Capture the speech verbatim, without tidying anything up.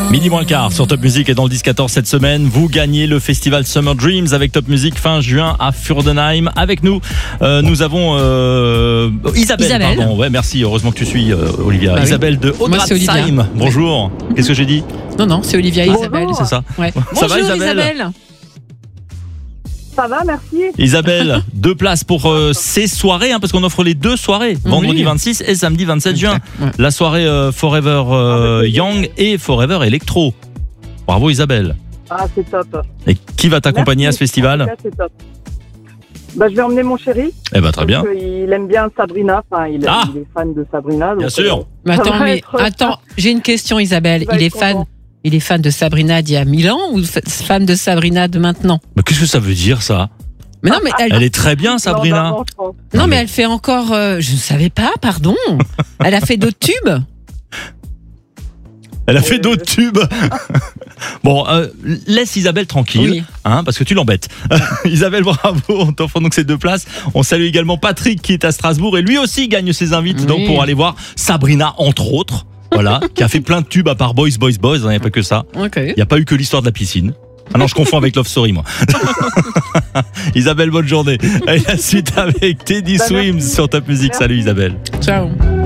Midi moins le quart sur Top Music et dans le dix quatorze cette semaine, vous gagnez le festival Summer Dreams avec Top Music fin juin à Furdenheim. Avec nous, euh, nous avons euh, Isabelle. Isabelle. Pardon. Ouais, merci. Heureusement que tu suis, euh, Olivia. Bah oui. Isabelle de Moi, c'est Olivia. Odratsheim. Bonjour. Qu'est-ce que j'ai dit? Non, non, c'est Olivia et Isabelle. C'est ça. Ouais. Ça Bonjour va, Isabelle, Isabelle. Ça va, merci. Isabelle, deux places pour euh, ces soirées, hein, parce qu'on offre les deux soirées, vendredi Oui. vingt-six et samedi vingt-sept juin. Ouais. La soirée euh, Forever euh, Young et Forever Electro. Bravo Isabelle. Ah, c'est top. Et qui va t'accompagner à ce Merci. festival? En tout cas, c'est top. Bah, je vais emmener mon chéri. Eh ben très bien. Parce qu'il aime bien Sabrina. Enfin, il, Ah. il est fan de Sabrina. Bien donc, sûr. euh, Mais Ça attends, va mais être- attends, j'ai une question Isabelle. il va Il est être fan, content. il est fan de Sabrina d'il y a mille ans ou f- fan de Sabrina de maintenant? Mais qu'est-ce que ça veut dire ça? Mais non, mais elle, Elle est très bien Sabrina. Non, je pense. non, mais elle fait encore. euh, je ne savais pas, pardon. Elle a fait d'autres tubes. Elle a fait Euh. d'autres tubes. Bon, euh, laisse Isabelle tranquille, Oui. hein, parce que tu l'embêtes. Isabelle, bravo, on t'offre donc ces deux places. On salue également Patrick qui est à Strasbourg et lui aussi gagne ses invites Oui. donc pour aller voir Sabrina entre autres. Voilà, qui a fait plein de tubes à part Boys, Boys, Boys, il n'y a pas que ça. Ok. Il n'y a pas eu que l'histoire de la piscine. Ah non, je confonds avec Love Story, moi. Isabelle, bonne journée. Et la suite avec Teddy Bah, Swims merci. sur Top Music. Merci. Salut Isabelle. Ciao.